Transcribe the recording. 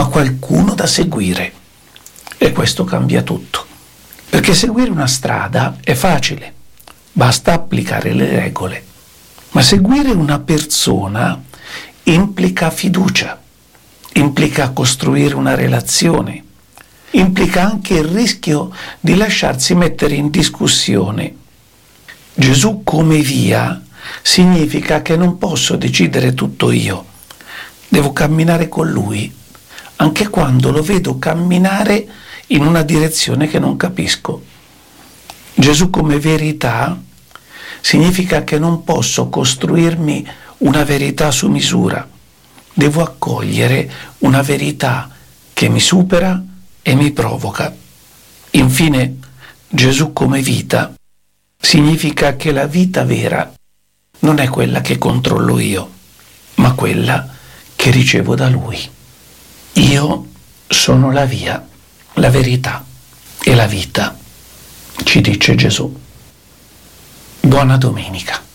qualcuno da seguire. E questo cambia tutto. Perché seguire una strada è facile, basta applicare le regole. Ma seguire una persona implica fiducia, implica costruire una relazione, implica anche il rischio di lasciarsi mettere in discussione. Gesù come via significa che non posso decidere tutto io, devo camminare con Lui, anche quando lo vedo camminare in una direzione che non capisco. Gesù come verità significa che non posso costruirmi una verità su misura, devo accogliere una verità che mi supera e mi provoca. Infine, Gesù come vita significa che la vita vera non è quella che controllo io, ma quella che ricevo da Lui. Io sono la via, la verità e la vita, ci dice Gesù. Buona domenica.